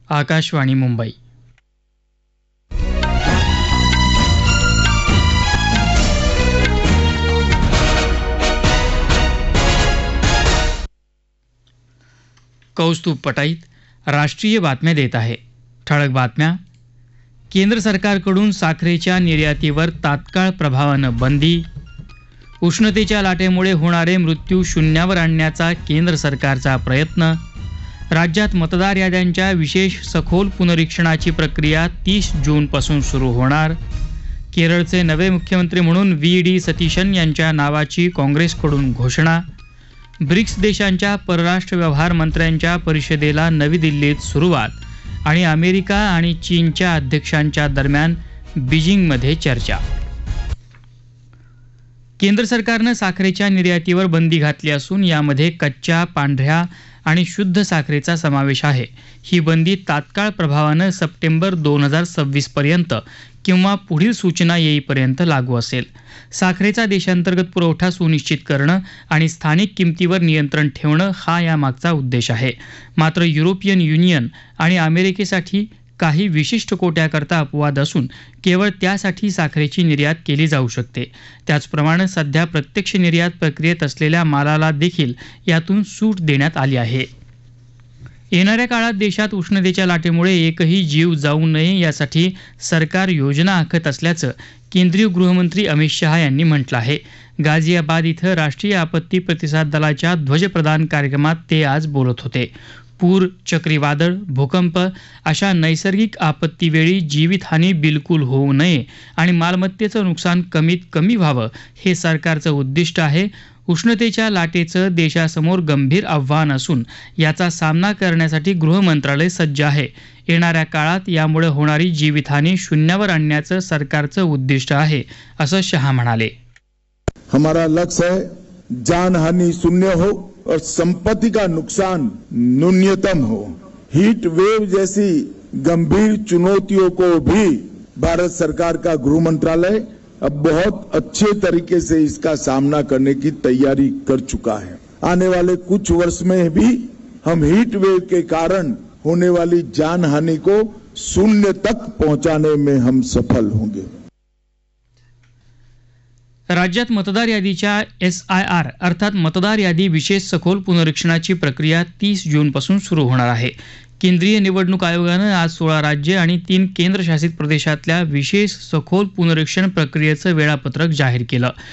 आकाशवाणी मुंबई. कौस्तुभ पटाईत राष्ट्रीय बातम्या देत आहे. ठळक बातम्या. केंद्र सरकारकडून साखरेच्या निर्यातीवर तात्काळ प्रभावानं बंदी. उष्णतेच्या लाटेमुळे होणारे मृत्यू शून्यावर आणण्याचा केंद्र सरकारचा प्रयत्न. राज्यात मतदार याद्यांच्या विशेष सखोल पुनरीक्षणाची प्रक्रिया 30 जूनपासून सुरू होणार. केरळचे नवे मुख्यमंत्री म्हणून व्ही.डी. सतीशन यांच्या नावाची काँग्रेसकडून घोषणा. ब्रिक्स देशांच्या परराष्ट्र व्यवहार मंत्र्यांच्या परिषदेला नवी दिल्लीत सुरुवात आणि अमेरिका आणि चीनच्या अध्यक्षांच्या दरम्यान बीजिंगमध्ये चर्चा. केंद्र सरकारनं साखरेच्या निर्यातीवर बंदी घातली असून यामध्ये कच्च्या, पांढऱ्या आणि शुद्ध साखरेचा समावेश आहे. ही बंदी तात्काळ प्रभावानं सप्टेंबर 2026 पर्यंत किंवा पुढील सूचना येईपर्यंत लागू असेल. साखरेचा देशांतर्गत पुरवठा सुनिश्चित करणं आणि स्थानिक किमतीवर नियंत्रण ठेवणं हा यामागचा उद्देश आहे. मात्र युरोपियन युनियन आणि अमेरिकेसाठी काही विशिष्ट कोट्याकरता अपवाद असून केवळ त्यासाठी साखरेची निर्यात केली जाऊ शकते. त्याचप्रमाणे सध्या प्रत्यक्ष निर्यात प्रक्रियेत असलेल्या मालाला देखील यातून सूट देण्यात आली आहे. येणाऱ्या काळात देशात उष्णतेच्या लाटेमुळे एकही जीव जाऊ नये यासाठी सरकार योजना आखत असल्याचं केंद्रीय गृहमंत्री अमित शहा यांनी म्हटलं आहे. गाझियाबाद इथं राष्ट्रीय आपत्ती प्रतिसाद दलाच्या ध्वजप्रदान कार्यक्रमात ते आज बोलत होते. पूर, चक्रीवादळ, भूकंप अशा नैसर्गिक आपत्तीवेळी जीवितहानी बिलकुल होऊ नये आणि मालमत्तेचं नुकसान कमीत कमी व्हावं हे सरकारचं उद्दिष्ट आहे. उष्णतेच्या लाटेचं देशासमोर गंभीर आव्हान असून याचा सामना करण्यासाठी गृह मंत्रालय सज्ज आहे. येणाऱ्या काळात यामुळे होणारी जीवितहानी शून्यावर आणण्याचं सरकारचं उद्दिष्ट आहे, असं शहा म्हणाले. हमारा लक्ष्य है जानहानि शून्य हो और संपत्ति का नुकसान न्यूनतम हो. हीट वेव जैसी गंभीर चुनौतियों को भी भारत सरकार का गृह मंत्रालय अब बहुत अच्छे तरीके से इसका सामना करने की तैयारी कर चुका है. आने वाले कुछ वर्ष में भी हम हीट वेव के कारण होने वाली जानहानि को शून्य तक पहुंचाने में हम सफल होंगे. राज्यात मतदार यादीच्या SIR अर्थात मतदार यादी विशेष सखोल पुनरीक्षणाची प्रक्रिया 30 जूनपासून सुरू होणार आहे. केंद्रीय निवडणूक आयोगानं आज 16 राज्य आणि 3 केंद्रशासित प्रदेशातल्या विशेष सखोल पुनरीक्षण प्रक्रियेचं वेळापत्रक जाहीर केलं.